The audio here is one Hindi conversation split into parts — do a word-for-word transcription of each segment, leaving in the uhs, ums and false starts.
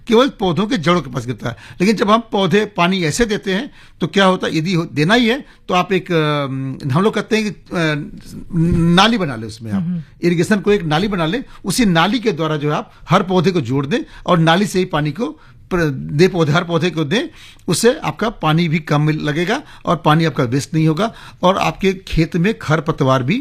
केवल पौधों के जड़ों के पास गिरता है। लेकिन जब हम पौधे पानी ऐसे देते हैं तो क्या होता है, यदि देना ही है तो आप एक हम लोग कहते हैं कि नाली बना ले, उसमें आप इरिगेशन को एक नाली बना ले, उसी नाली के द्वारा जो है आप हर पौधे को जोड़ दें और नाली से ही पानी को दे, पौधे हर पौधे को दें। उससे आपका पानी भी कम लगेगा और पानी आपका वेस्ट नहीं होगा और आपके खेत में खरपतवार भी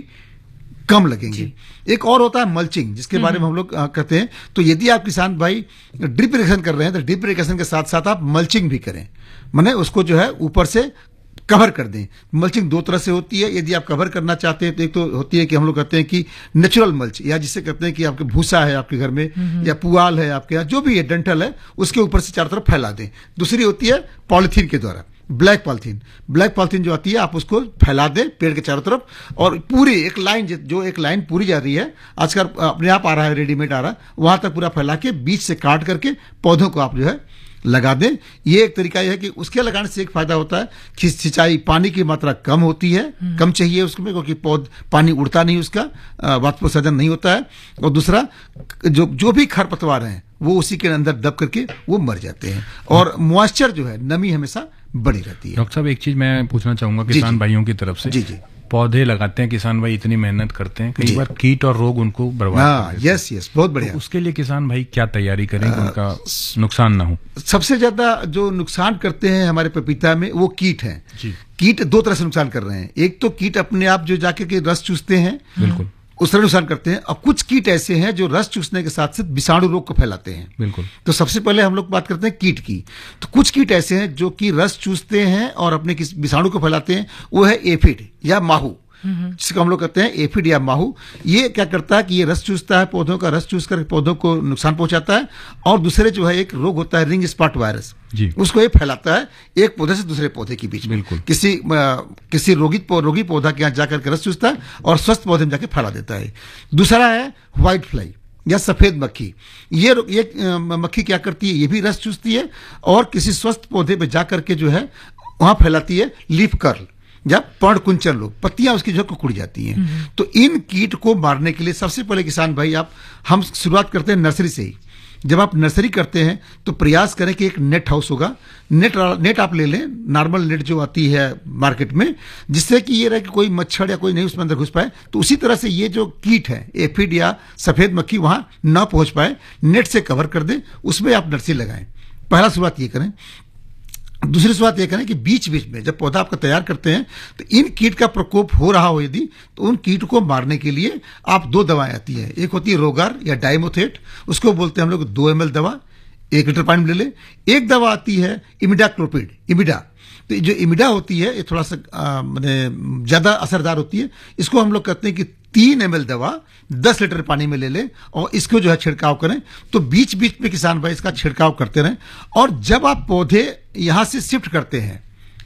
कम लगेंगे। एक और होता है मल्चिंग, जिसके बारे में हम लोग कहते हैं। तो यदि आप किसान भाई ड्रिप इरिगेशन कर रहे हैं तो ड्रिप इरिगेशन के साथ साथ आप मल्चिंग भी करें, माने उसको जो है ऊपर से कवर कर दें। मल्चिंग दो तरह से होती है। यदि आप कवर करना चाहते हैं तो एक तो होती है कि हम लोग कहते हैं कि नेचुरल मल्च, या जिसे कहते हैं कि आपके भूसा है आपके घर में या पुआल है आपके यहाँ, जो भी है डंठल है, उसके ऊपर से चारों तरफ फैला दें। दूसरी होती है पॉलिथीन के द्वारा, ब्लैक पॉलिथीन। ब्लैक पॉलिथीन जो आती है आप उसको फैला दें पेड़ के चारों तरफ और पूरी एक लाइन, जो एक लाइन पूरी जा रही है, आजकल अपने आप आ रहा है, रेडीमेड आ रहा है, वहां तक पूरा फैला के बीच से काट करके पौधों को आप जो है लगा दें। ये एक तरीका यह है कि उसके लगाने से एक फायदा होता है कि सिंचाई, पानी की मात्रा कम होती है, कम चाहिए उसमें, क्योंकि पौध पानी उड़ता नहीं, उसका वाष्पोत्सर्जन नहीं होता है। और दूसरा, जो जो भी खरपतवार हैं वो उसी के अंदर दब करके वो मर जाते हैं और मॉइस्चर जो है, नमी हमेशा बनी रहती है। डॉक्टर साहब, एक चीज मैं पूछना चाहूंगा किसान भाइयों की तरफ से। जी जी पौधे लगाते हैं किसान भाई, इतनी मेहनत करते हैं, कई बार कीट और रोग उनको बर्बाद कर देते हैं। यस यस बहुत बढ़िया। तो उसके लिए किसान भाई क्या तैयारी करें कि उनका नुकसान ना हो? सबसे ज्यादा जो नुकसान करते हैं हमारे पपीता में वो कीट हैं। कीट दो तरह से नुकसान कर रहे हैं। एक तो कीट अपने आप जो जाके के रस चूसते हैं, बिल्कुल उस तरह नुकसान करते हैं, और कुछ कीट ऐसे हैं जो रस चूसने के साथ साथ विषाणु रोग को फैलाते हैं। बिल्कुल। तो सबसे पहले हम लोग बात करते हैं कीट की। तो कुछ कीट ऐसे हैं जो कि रस चूसते हैं और अपने विषाणु को फैलाते हैं, वो है एफिड या माहू, जिसको हम लोग कहते हैं एफिड या माहू। ये क्या करता है कि ये रस चूसता है, पौधों का रस चूस कर पौधों को नुकसान पहुंचाता है। और दूसरे जो है एक रोग होता है रिंग स्पॉट वायरस, उसको ये फैलाता है एक पौधे से दूसरे पौधे के बीच में। किसी आ, किसी रोगी रोगी पौधा के यहाँ जाकर के रस चूसता है और स्वस्थ पौधे में जाके फैला देता है। दूसरा है व्हाइट फ्लाई या सफेद मक्खी। ये ये मक्खी क्या करती है, ये भी रस चूसती है और किसी स्वस्थ पौधे पे जाकर के जो है वहां फैलाती है लीफ कर्ल या पर्ण कुंचन लोग, पत्तियां उसकी जो कुड़ जाती हैं। तो इन कीट को मारने के लिए सबसे पहले किसान भाई आप हम शुरुआत करते हैं नर्सरी से ही। जब आप नर्सरी करते हैं तो प्रयास करें कि एक नेट हाउस होगा, नेट नेट आप ले लें, नॉर्मल नेट जो आती है मार्केट में, जिससे कि ये रहे कि कोई मच्छर या कोई नहीं उसमें अंदर घुस पाए। तो उसी तरह से ये जो कीट है एफिड या सफेद मक्खी वहां ना पहुंच पाए, नेट से कवर कर दें, उसमें आप नर्सरी लगाएं। पहला शुरुआत ये करें। दूसरी शुरुआत यह करें कि बीच बीच में जब पौधा आपका तैयार करते हैं तो इन कीट का प्रकोप हो रहा हो यदि, तो उन कीट को मारने के लिए आप दो दवाएं आती हैं। एक होती है रोगार या डाइमोथेट, उसको बोलते हैं हम लोग दो एम एल दवा एक लीटर पानी में ले लें। एक दवा आती है इमिडाक्लोपिड, इमिडा। तो जो इमिडा होती है ये थोड़ा सा मैंने ज्यादा असरदार होती है। इसको हम लोग कहते हैं कि तीन एम एल दवा दस लीटर पानी में ले लें और इसको जो है छिड़काव करें। तो बीच बीच में किसान भाई इसका छिड़काव करते रहें। और जब आप पौधे यहां से शिफ्ट करते हैं,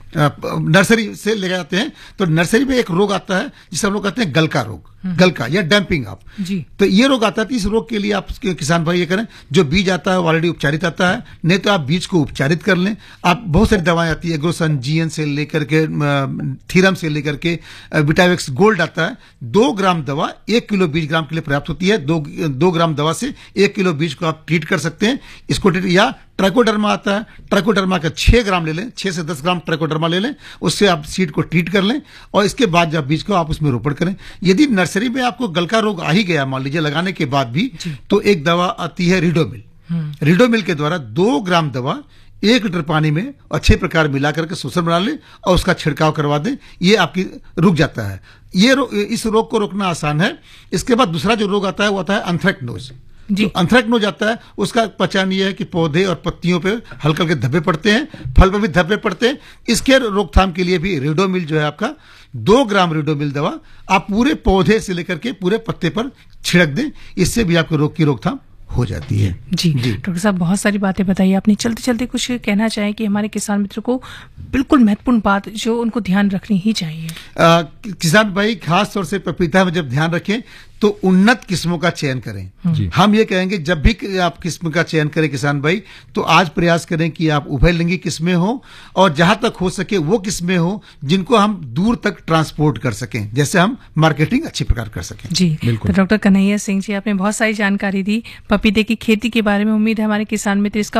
नर्सरी से ले जाते हैं, तो नर्सरी में एक रोग आता है जिसे हम लोग कहते हैं गलका रोग, गलका या डैम्पिंग आप जी। तो ये रोग आता है। तो इस रोग के लिए आप किसान भाई ये करें, जो बीज आता है वो ऑलरेडी उपचारित आता है, नहीं तो आप बीज को उपचारित कर लें। आप बहुत सारी दवाएं आती है, एग्रोसन जीएन से लेकर के थीरम से लेकर के विटावेक्स गोल्ड आता है। दो ग्राम दवा एक किलो बीज ग्राम के लिए पर्याप्त होती है। दो दो ग्राम दवा से एक किलो बीज को आप ट्रीट कर सकते हैं। इसको ट्रीट, या ट्राइकोडर्मा आता है, ट्राइकोडर्मा का छह ग्राम ले लें, छह से दस ग्राम ट्राइकोडर्मा ले लें, उससे आप सीड को ट्रीट कर लें और इसके बाद जब बीज को आप उसमें रोपण करें। यदि नर्सरी में आपको गलका रोग आ ही गया मान लीजिए लगाने के बाद भी, तो एक दवा आती है रिडोमिल। रिडोमिल के द्वारा दो ग्राम दवा एक लीटर पानी में अच्छे प्रकार मिला करके शोषण बना लें और उसका छिड़काव करवा दें। ये आपकी रुक जाता है। ये इस रोग को रोकना आसान है। इसके बाद दूसरा जो रोग आता है वो आता है एंथ्रेक्नोज। जी। तो एंथ्रेक्नोज आता है, उसका पहचान ये है कि पौधे और पत्तियों पे हल्के हल्के धब्बे पड़ते हैं, फल पर भी धब्बे पड़ते हैं। इसके रोकथाम के लिए भी रिडोमिल जो है आपका दो ग्राम रिडोमिल दवा आप पूरे पौधे से लेकर के पूरे पत्ते पर छिड़क दें। इससे भी आपके रोग की रोकथाम हो जाती है। जी, जी। डॉक्टर साहब बहुत सारी बातें बताई आपने। चलते चलते कुछ कहना चाहें कि हमारे किसान मित्र को बिल्कुल महत्वपूर्ण बात जो उनको ध्यान रखनी ही चाहिए। आ, किसान भाई खास तौर से पपीता में जब ध्यान रखें तो उन्नत किस्मों का चयन करें। हम ये कहेंगे जब भी आप किस्म का चयन करें किसान भाई, तो आज प्रयास करें कि आप उभयलिंगी किस्में हो और जहां तक हो सके वो किस्में हो जिनको हम दूर तक ट्रांसपोर्ट कर सकें, जैसे हम मार्केटिंग अच्छी प्रकार कर सकें। जी बिल्कुल। तो डॉक्टर कन्हैया सिंह जी आपने बहुत सारी जानकारी दी पपीते की खेती के बारे में। उम्मीद है हमारे किसान मित्र इसका